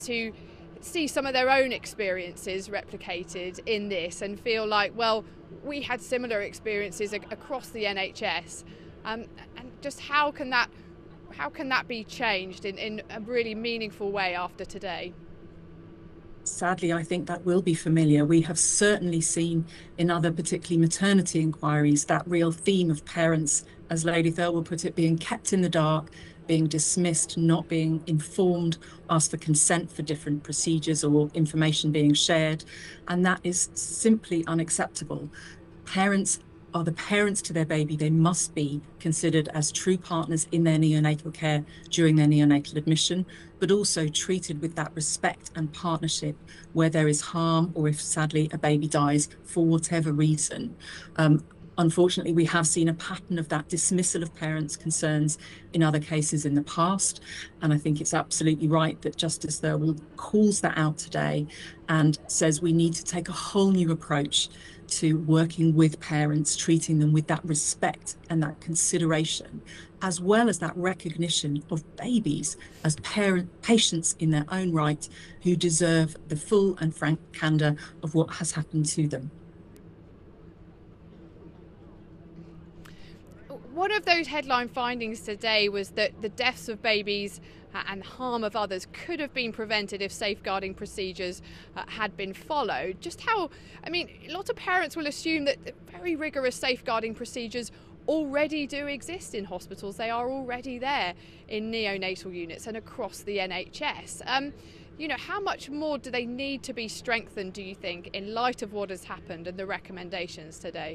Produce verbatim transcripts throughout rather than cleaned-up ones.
to see some of their own experiences replicated in this and feel like, well, we had similar experiences ac- across the N H S, um, and just how can that how can that be changed in, in a really meaningful way after today? Sadly, I think that will be familiar. We have certainly seen in other, particularly maternity inquiries, that real theme of parents, as Lady Thirlwell put it, being kept in the dark, being dismissed, not being informed, asked for consent for different procedures or information being shared. And that is simply unacceptable. Parents are the parents to their baby. They must be considered as true partners in their neonatal care during their neonatal admission, but also treated with that respect and partnership where there is harm or if sadly a baby dies for whatever reason. Um, Unfortunately, we have seen a pattern of that dismissal of parents' concerns in other cases in the past. And I think it's absolutely right that Justice Thirlwell calls that out today and says we need to take a whole new approach to working with parents, treating them with that respect and that consideration, as well as that recognition of babies as parent patients in their own right who deserve the full and frank candor of what has happened to them. One of those headline findings today was that the deaths of babies and harm of others could have been prevented if safeguarding procedures uh, had been followed. Just how, I mean, a lot of parents will assume that very rigorous safeguarding procedures already do exist in hospitals. They are already there in neonatal units and across the N H S. Um, you know, how much more do they need to be strengthened, do you think, in light of what has happened and the recommendations today?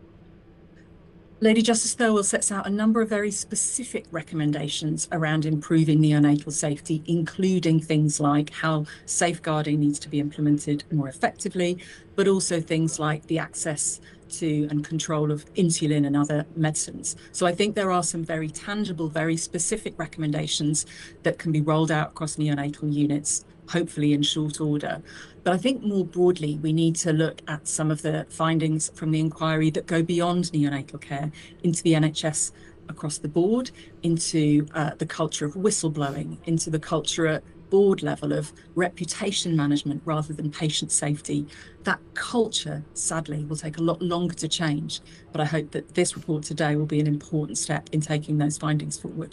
Lady Justice Thirlwell sets out a number of very specific recommendations around improving neonatal safety, including things like how safeguarding needs to be implemented more effectively, but also things like the access to and control of insulin and other medicines. So I think there are some very tangible, very specific recommendations that can be rolled out across neonatal units, hopefully in short order. But I think more broadly, we need to look at some of the findings from the inquiry that go beyond neonatal care into the N H S across the board, into uh, the culture of whistleblowing, into the culture at board level of reputation management rather than patient safety. That culture, sadly, will take a lot longer to change. But I hope that this report today will be an important step in taking those findings forward.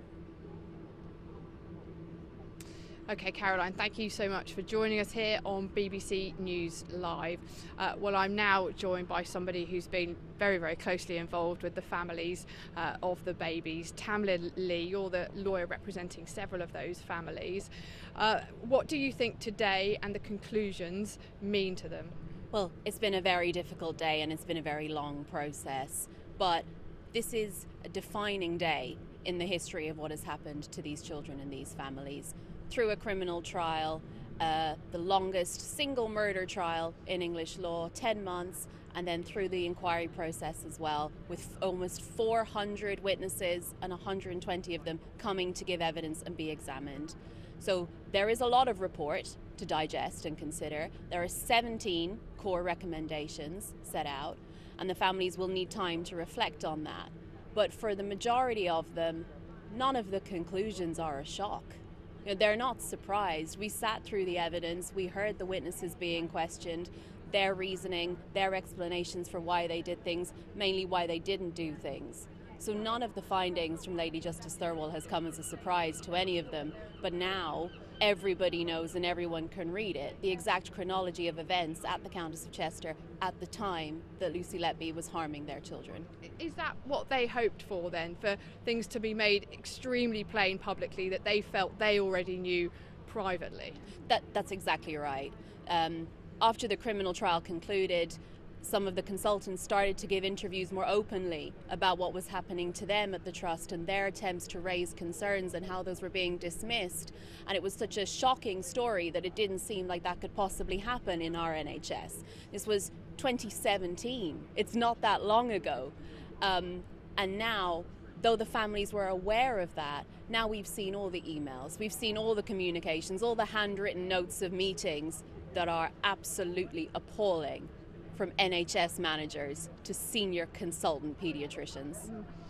Okay, Caroline, thank you so much for joining us here on B B C News Live. Uh, well, I'm now joined by somebody who's been very, very closely involved with the families uh, of the babies. Tamlin Lee, you're the lawyer representing several of those families. Uh, what do you think today and the conclusions mean to them? Well, it's been a very difficult day and it's been a very long process, but this is a defining day in the history of what has happened to these children and these families. Through a criminal trial, uh, the longest single murder trial in English law, ten months, and then through the inquiry process as well, with almost four hundred witnesses and one hundred twenty of them coming to give evidence and be examined. So there is a lot of report to digest and consider. There are seventeen core recommendations set out, and the families will need time to reflect on that. But for the majority of them, none of the conclusions are a shock. You know, they're not surprised. We sat through the evidence, we heard the witnesses being questioned, their reasoning, their explanations for why they did things, mainly why they didn't do things. So none of the findings from Lady Justice Thirlwell has come as a surprise to any of them, but now everybody knows and everyone can read it, the exact chronology of events at the Countess of Chester at the time that Lucy Letby was harming their children. Is that what they hoped for then, for things to be made extremely plain publicly that they felt they already knew privately? That, that's exactly right. Um, after the criminal trial concluded, some of the consultants started to give interviews more openly about what was happening to them at the trust and their attempts to raise concerns and how those were being dismissed. And it was such a shocking story that it didn't seem like that could possibly happen in our N H S. This was twenty seventeen. It's not that long ago. Um, and now, though the families were aware of that, now we've seen all the emails, we've seen all the communications, all the handwritten notes of meetings that are absolutely appalling, from N H S managers to senior consultant paediatricians.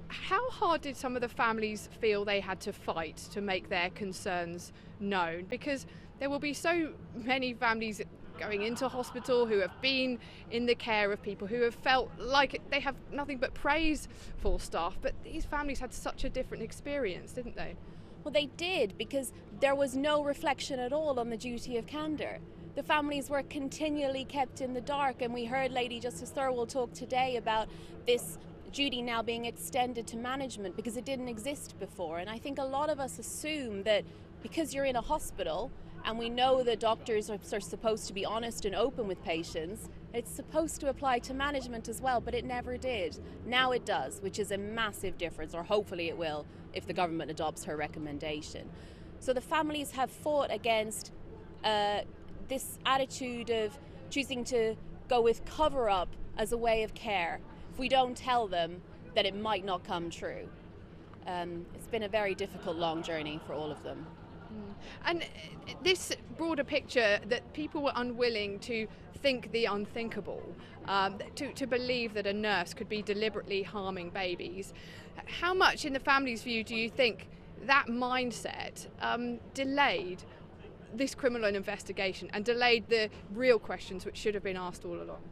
How hard did some of the families feel they had to fight to make their concerns known? Because there will be so many families going into hospital who have been in the care of people who have felt like they have nothing but praise for staff, but these families had such a different experience, didn't they? Well, they did, because there was no reflection at all on the duty of candour. The families were continually kept in the dark, and we heard Lady Justice Thirlwall talk today about this duty now being extended to management because it didn't exist before. And I think a lot of us assume that because you're in a hospital and we know that doctors are, are supposed to be honest and open with patients, it's supposed to apply to management as well, but it never did. Now it does, which is a massive difference, or hopefully it will if the government adopts her recommendation. So the families have fought against uh, this attitude of choosing to go with cover-up as a way of care. If we don't tell them, that it might not come true. Um, it's been a very difficult, long journey for all of them. Mm. And this broader picture that people were unwilling to think the unthinkable, um, to, to believe that a nurse could be deliberately harming babies. How much, in the family's view, do you think that mindset um, delayed this criminal investigation and delayed the real questions which should have been asked all along?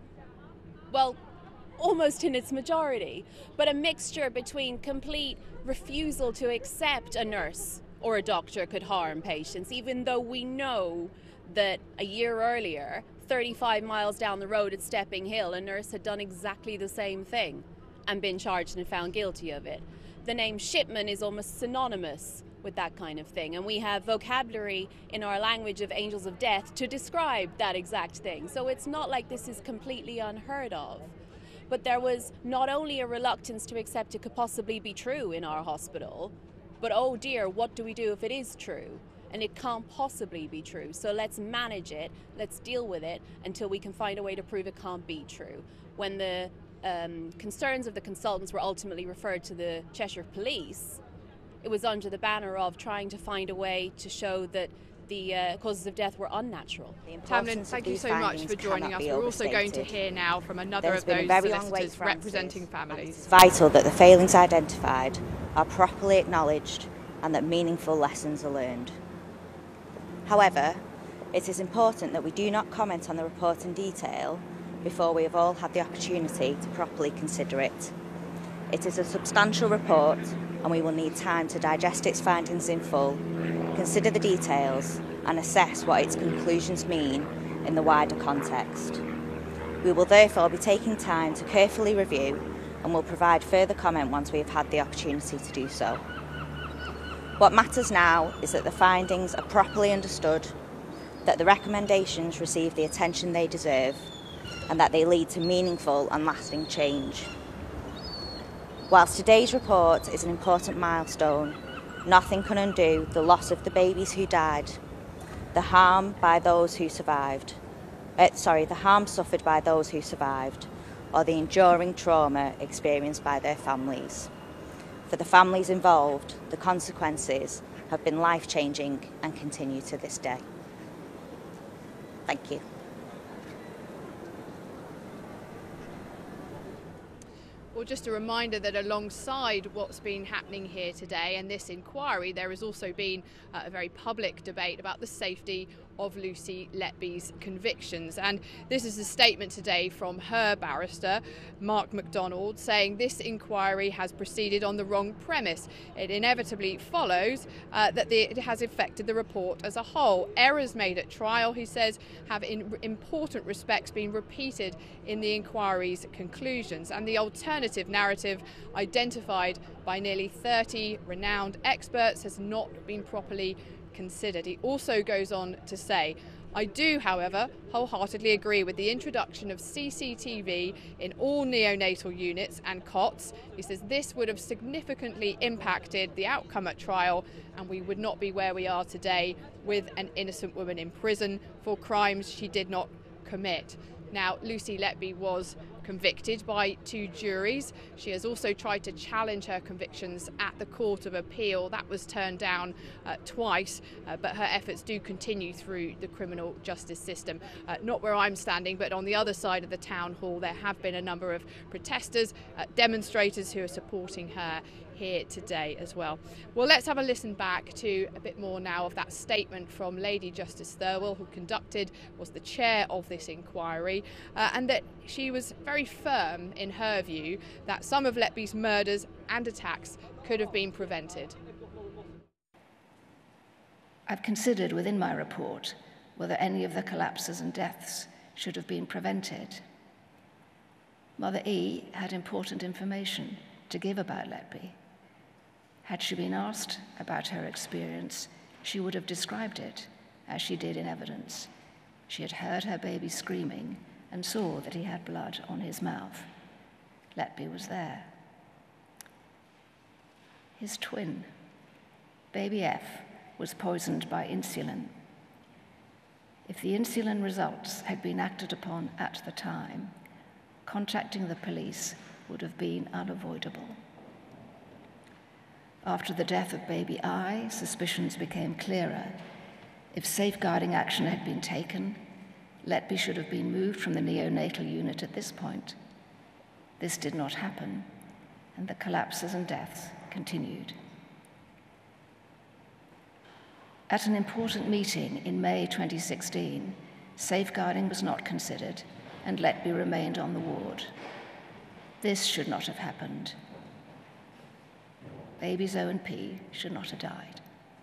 Well, almost in its majority, but a mixture between complete refusal to accept a nurse or a doctor could harm patients, even though we know that a year earlier, thirty-five miles down the road at Stepping Hill, a nurse had done exactly the same thing and been charged and found guilty of it. The name Shipman is almost synonymous with that kind of thing, and we have vocabulary in our language of angels of death to describe that exact thing. So it's not like this is completely unheard of. But there was not only a reluctance to accept it could possibly be true in our hospital, but oh dear, what do we do if it is true? And it can't possibly be true. So let's manage it, let's deal with it until we can find a way to prove it can't be true. When the um, concerns of the consultants were ultimately referred to the Cheshire Police, it was under the banner of trying to find a way to show that the uh, causes of death were unnatural. Tamlin, thank you so much for joining us. We're also going to hear now from another There's of those solicitors for representing families. It's vital that the failings identified are properly acknowledged and that meaningful lessons are learned. However, it is important that we do not comment on the report in detail before we have all had the opportunity to properly consider it. It is a substantial report, and we will need time to digest its findings in full, consider the details, and assess what its conclusions mean in the wider context. We will therefore be taking time to carefully review and will provide further comment once we have had the opportunity to do so. What matters now is that the findings are properly understood, that the recommendations receive the attention they deserve, and that they lead to meaningful and lasting change. Whilst today's report is an important milestone, nothing can undo the loss of the babies who died, the harm by those who survived, uh, sorry, the harm suffered by those who survived, or the enduring trauma experienced by their families. For the families involved, the consequences have been life-changing and continue to this day. Thank you. Well, just a reminder that alongside what's been happening here today and this inquiry, there has also been uh, a very public debate about the safety of Lucy Letby's convictions. And this is a statement today from her barrister, Mark MacDonald, saying this inquiry has proceeded on the wrong premise. It inevitably follows uh, that the, it has affected the report as a whole. Errors made at trial, he says, have in important respects been repeated in the inquiry's conclusions, and the alternative narrative identified by nearly thirty renowned experts has not been properly considered. He also goes on to say, I do, however, wholeheartedly agree with the introduction of C C T V in all neonatal units and cots. He says this would have significantly impacted the outcome at trial, and we would not be where we are today with an innocent woman in prison for crimes she did not commit. Now, Lucy Letby was convicted by two juries. She has also tried to challenge her convictions at the Court of Appeal. That was turned down uh, twice, uh, but her efforts do continue through the criminal justice system. Uh, not where I'm standing, but on the other side of the town hall, there have been a number of protesters, uh, demonstrators who are supporting her here today as well. Well, let's have a listen back to a bit more now of that statement from Lady Justice Thirlwell, who conducted, was the chair of this inquiry, uh, and that she was very firm in her view that some of Letby's murders and attacks could have been prevented. I've considered within my report whether any of the collapses and deaths should have been prevented. Mother E had important information to give about Letby. Had she been asked about her experience, she would have described it as she did in evidence. She had heard her baby screaming and saw that he had blood on his mouth. Letby was there. His twin, baby F, was poisoned by insulin. If the insulin results had been acted upon at the time, contacting the police would have been unavoidable. After the death of baby I, suspicions became clearer. If safeguarding action had been taken, Letby should have been moved from the neonatal unit at this point. This did not happen, and the collapses and deaths continued. At an important meeting in May twenty sixteen, safeguarding was not considered, and Letby remained on the ward. This should not have happened. Babies O and P should not have died.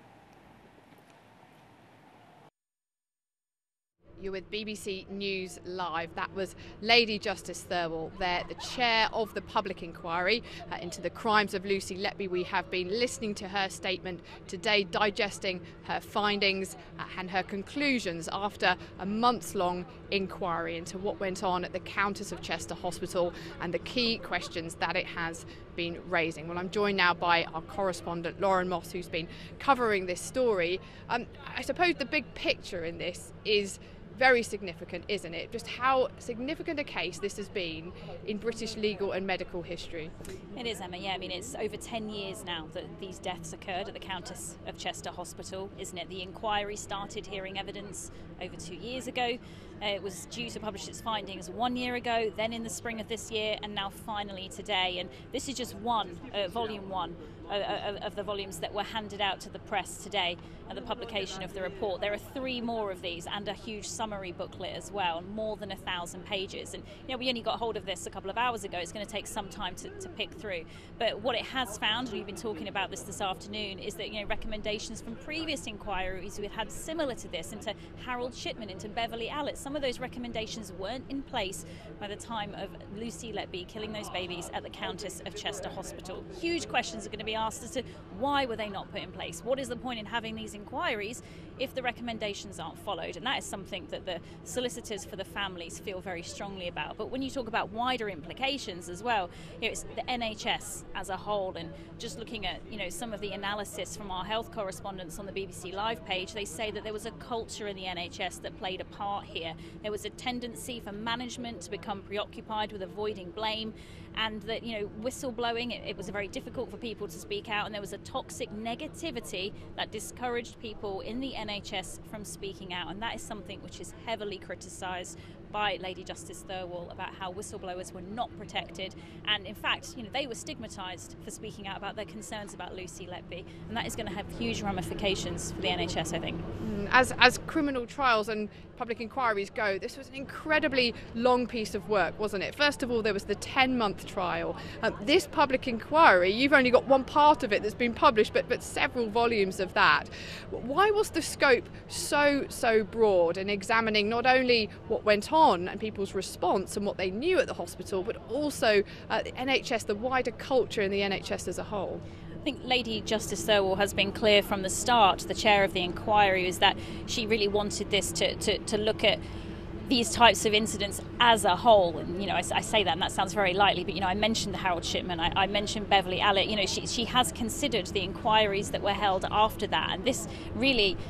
You're with B B C News Live. That was Lady Justice Thirlwell there, the chair of the public inquiry uh, into the crimes of Lucy Letby. We have been listening to her statement today, digesting her findings uh, and her conclusions after a months-long inquiry into what went on at the Countess of Chester Hospital and the key questions that it has been raising. Well, I'm joined now by our correspondent Lauren Moss, who's been covering this story. Um, I suppose the big picture in this is very significant, isn't it? Just how significant a case this has been in British legal and medical history. It is, Emma, yeah. I mean, it's over ten years now that these deaths occurred at the Countess of Chester Hospital, isn't it? The inquiry started hearing evidence over two years ago. Uh, it was due to publish its findings one year ago, then in the spring of this year, and now finally today. And this is just one, uh, volume one, uh, of the volumes that were handed out to the press today at the publication of the report. There are three more of these and a huge summary booklet as well, more than a thousand pages. And you know, we only got hold of this a couple of hours ago. It's going to take some time to, to pick through. But what it has found, and we've been talking about this this afternoon, is that you know recommendations from previous inquiries we had similar to this into Harold Shipman, into Beverly Allitt. Some of those recommendations weren't in place by the time of Lucy Letby killing those babies at the Countess of Chester Hospital. Huge questions are going to be asked as to why were they not put in place? What is the point in having these inquiries if the recommendations aren't followed? And that is something that the solicitors for the families feel very strongly about. But when you talk about wider implications as well, you know, it's the N H S as a whole, and just looking at you know some of the analysis from our health correspondents on the B B C Live page, they say that there was a culture in the N H S that played a part here. There was a tendency for management to become preoccupied with avoiding blame, and that you know whistleblowing, it, it was very difficult for people to speak out, and there was a toxic negativity that discouraged people in the N H S from speaking out, and that is something which is heavily criticised by Lady Justice Thirlwell about how whistleblowers were not protected, and in fact you know they were stigmatised for speaking out about their concerns about Lucy Letby, and that is going to have huge ramifications for the N H S, I think. As, as criminal trials and public inquiries go, this was an incredibly long piece of work, wasn't it? First of all, there was the ten-month trial. Um, this public inquiry, you've only got one part of it that's been published, but, but several volumes of that. Why was the scope so, so broad in examining not only what went on and people's response and what they knew at the hospital, but also uh, the N H S, the wider culture in the N H S as a whole? I think Lady Justice Thirlwell has been clear from the start, the chair of the inquiry, is that she really wanted this to, to, to look at these types of incidents as a whole. And you know, I, I say that and that sounds very lightly, but you know, I mentioned Harold Shipman, I, I mentioned Beverly Allitt. You know, she she has considered the inquiries that were held after that, and this really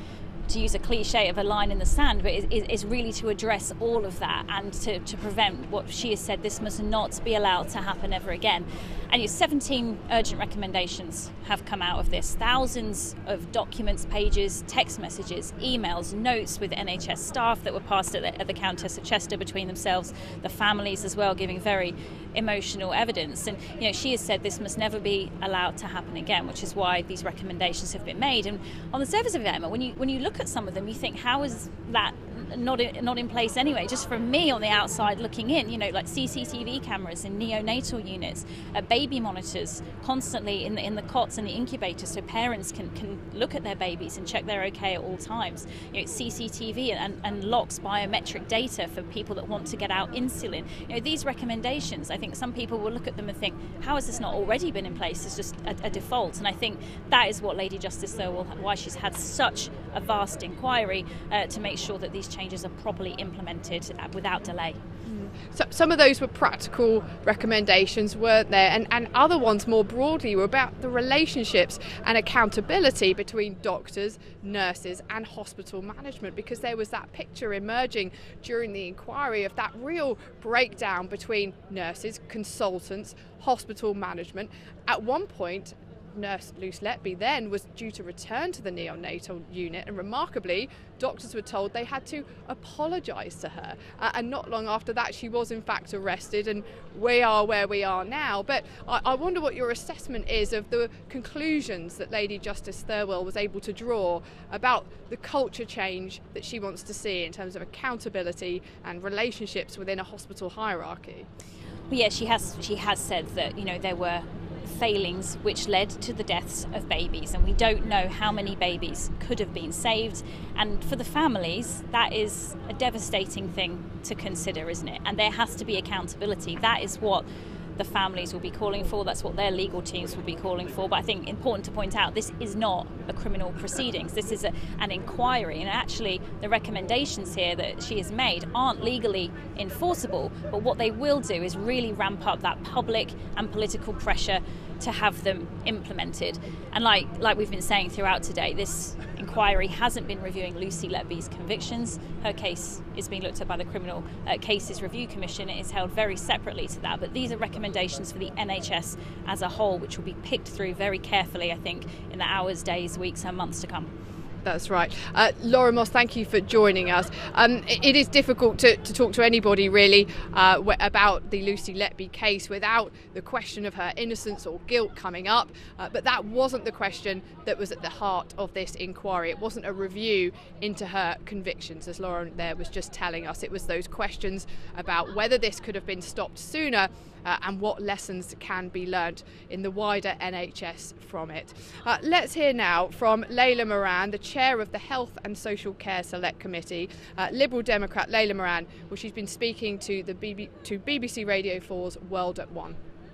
to use a cliche of a line in the sand, but it is really to address all of that and to, to prevent what she has said, this must not be allowed to happen ever again. And seventeen urgent recommendations have come out of this. Thousands of documents, pages, text messages, emails, notes with N H S staff that were passed at the, at the Countess of Chester between themselves, the families as well, giving very emotional evidence. And you know, she has said this must never be allowed to happen again, which is why these recommendations have been made. And on the surface of it, Emma, when you when you look at some of them, you think, how is that not in, not in place anyway? Just from me on the outside looking in, you know, like C C T V cameras in neonatal units, uh, baby monitors constantly in the in the cots and the incubators, so parents can, can look at their babies and check they're okay at all times. You know, C C T V and, and locks biometric data for people that want to get out insulin. You know, these recommendations, I think some people will look at them and think, how has this not already been in place? It's just a, a default. And I think that is what Lady Justice Thirlwell, why she's had such a vast inquiry uh, to make sure that these changes are properly implemented uh, without delay. So some of those were practical recommendations, weren't there? And, and other ones more broadly were about the relationships and accountability between doctors, nurses and hospital management, because there was that picture emerging during the inquiry of that real breakdown between nurses, consultants, hospital management. At one point, Nurse Luce Letby then was due to return to the neonatal unit, and remarkably, doctors were told they had to apologise to her. Uh, and not long after that, she was in fact arrested, and we are where we are now. But I, I wonder what your assessment is of the conclusions that Lady Justice Thirlwell was able to draw about the culture change that she wants to see in terms of accountability and relationships within a hospital hierarchy. Well, yeah, she has. She has said that you know there were failings which led to the deaths of babies, and we don't know how many babies could have been saved, and for the families that is a devastating thing to consider, isn't it? And there has to be accountability. That is what the families will be calling for, that's what their legal teams will be calling for. But I think important to point out, this is not a criminal proceedings, this is a, an inquiry, and actually the recommendations here that she has made aren't legally enforceable, but what they will do is really ramp up that public and political pressure to have them implemented. And like like we've been saying throughout today, this inquiry hasn't been reviewing Lucy Letby's convictions. Her case is being looked at by the Criminal uh, Cases Review Commission. It is held very separately to that, but these are recommendations for the N H S as a whole, which will be picked through very carefully, I think, in the hours, days, weeks and months to come. That's right. Uh, Laura Moss, thank you for joining us. Um, it, it is difficult to, to talk to anybody really uh, w- about the Lucy Letby case without the question of her innocence or guilt coming up. Uh, but that wasn't the question that was at the heart of this inquiry. It wasn't a review into her convictions, as Laura there was just telling us. It was those questions about whether this could have been stopped sooner Uh, and what lessons can be learnt in the wider N H S from it. Uh, let's hear now from Layla Moran, the chair of the Health and Social Care Select Committee, uh, Liberal Democrat Layla Moran. Well, she's been speaking to the B B, to B B C Radio four's World at One.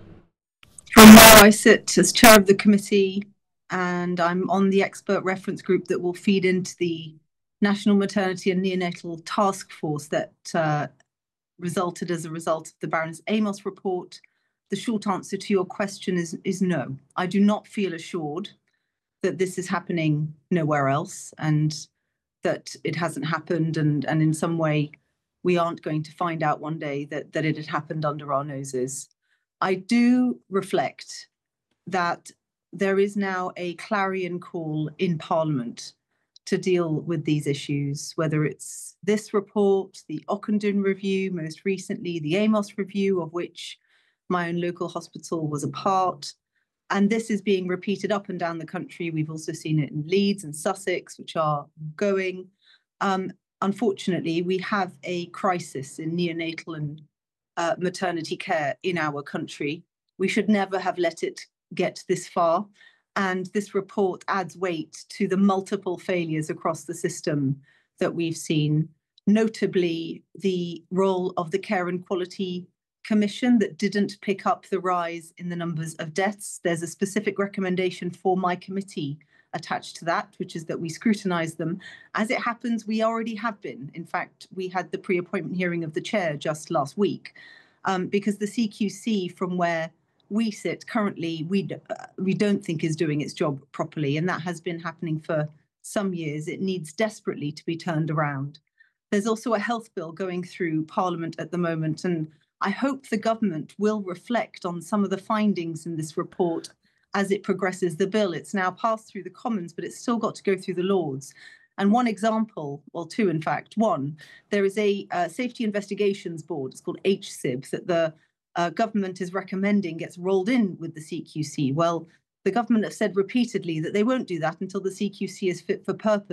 And now I sit as chair of the committee, and I'm on the expert reference group that will feed into the National Maternity and Neonatal Task Force that uh, resulted as a result of the Baroness Amos report. The short answer to your question is, is no. I do not feel assured that this is happening nowhere else, and that it hasn't happened, and, and in some way we aren't going to find out one day that, that it had happened under our noses. I do reflect that there is now a clarion call in Parliament to deal with these issues, whether it's this report, the Ockenden review, most recently the Amos review, of which my own local hospital was a part. And this is being repeated up and down the country. We've also seen it in Leeds and Sussex, which are going. Um, unfortunately, we have a crisis in neonatal and uh, maternity care in our country. We should never have let it get this far. And this report adds weight to the multiple failures across the system that we've seen, notably the role of the Care and Quality Commission that didn't pick up the rise in the numbers of deaths. There's a specific recommendation for my committee attached to that, which is that we scrutinise them. As it happens, we already have been. In fact, we had the pre-appointment hearing of the chair just last week, um, because the C Q C, from where we sit currently, we uh, we don't think is doing its job properly, and that has been happening for some years, it needs desperately to be turned around. There's also a health bill going through Parliament at the moment, and I hope the government will reflect on some of the findings in this report as it progresses the bill. It's now passed through the Commons, but it's still got to go through the Lords. And one example, well, two in fact, one, there is a uh, Safety Investigations Board, it's called H S I B, that the uh, government is recommending gets rolled in with the C Q C. Well, the government have said repeatedly that they won't do that until the C Q C is fit for purpose.